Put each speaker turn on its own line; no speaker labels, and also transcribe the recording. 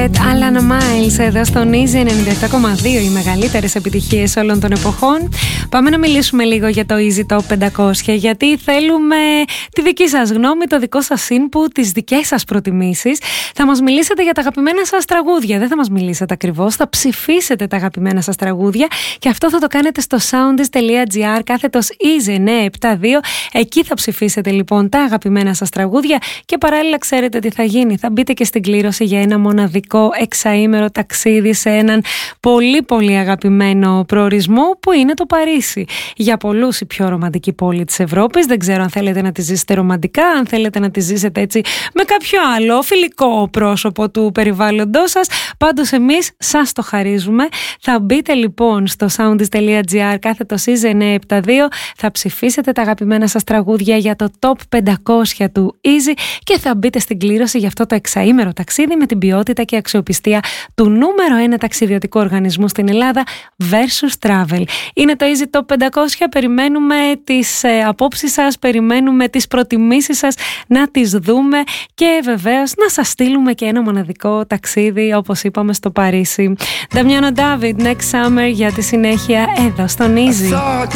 Bucket, Alana Miles, εδώ στον Easy 97,2, οι μεγαλύτερες επιτυχίες όλων των εποχών. Πάμε να μιλήσουμε λίγο για το Easy Top 500, γιατί θέλουμε τη δική σας γνώμη, το δικό σας input, τις δικές σας προτιμήσεις. Θα μας μιλήσετε για τα αγαπημένα σας τραγούδια, δεν θα μας μιλήσετε ακριβώς, θα ψηφίσετε τα αγαπημένα σας τραγούδια και αυτό θα το κάνετε στο soundis.gr κάθετος Easy 972. Εκεί θα ψηφίσετε λοιπόν τα αγαπημένα σας τραγούδια και παράλληλα ξέρετε τι θα γίνει. Θα μπείτε και στην κλήρωση για ένα μοναδικό εξαήμερο ταξίδι σε έναν πολύ πολύ αγαπημένο προορισμό που είναι το Παρίσι. Για πολλούς η πιο ρομαντική πόλη της Ευρώπης. Δεν ξέρω αν θέλετε να τη ζήσετε ρομαντικά, αν θέλετε να τη ζήσετε έτσι με κάποιο άλλο φιλικό πρόσωπο του περιβάλλοντός σας. Πάντως εμείς σας το χαρίζουμε. Θα μπείτε λοιπόν στο soundis.gr κάθετος Easy 972. Θα ψηφίσετε τα αγαπημένα σας τραγούδια για το Top 500 του Easy και θα μπείτε στην κλήρωση για αυτό το εξαήμερο ταξίδι με την ποιότητα και αξιοπιστία του νούμερο 1 ταξιδιωτικού οργανισμού στην Ελλάδα, Versus Travel. Είναι το Easy Top 500. Περιμένουμε τις απόψεις σας, περιμένουμε τις προτιμήσεις σας να τις δούμε και βεβαίως να σας στείλουμε και ένα μοναδικό ταξίδι, όπως είπαμε, στο Παρίσι. Νταμιάνο Ντάβιντ, Next Summer, για τη συνέχεια εδώ στον Easy.